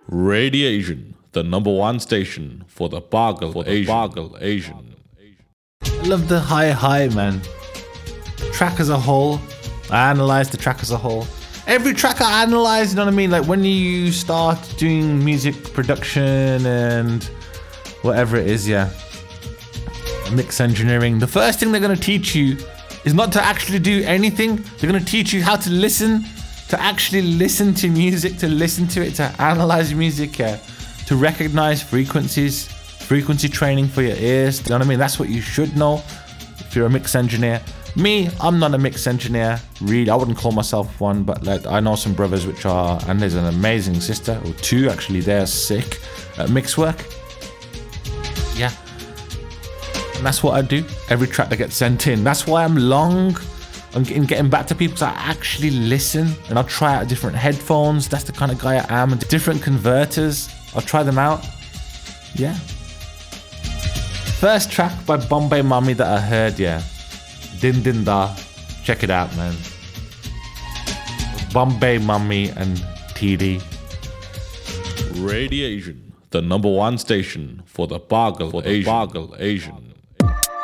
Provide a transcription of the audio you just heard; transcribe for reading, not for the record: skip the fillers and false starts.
Radiation, the number one station for the Bargle Asian. I love the hi, man. Track as a whole. I analyze the track as a whole. Every track I analyze, you know what I mean? Like when you start doing music production and whatever it is, yeah. Mix engineering. The first thing they're going to teach you is not to actually do anything. They're going to teach you how to listen, to actually listen to music, to listen to it, to analyze music, yeah. To recognize frequencies, frequency training for your ears. You know what I mean? That's what you should know if you're a mix engineer. Me, I'm not a mix engineer, really. I wouldn't call myself one, but like I know some brothers which are, and there's an amazing sister, or two actually, they're sick at mix work. Yeah. And that's what I do. Every track that gets sent in. That's why I'm long on getting back to people, because I actually listen and I'll try out different headphones. That's the kind of guy I am. And different converters. I'll try them out. Yeah. First track by Bombay Mummy that I heard, yeah. Din Din Da. Check it out, man. Bombay Mummy and TD. Radiation, the number one station for the Bargle Asian.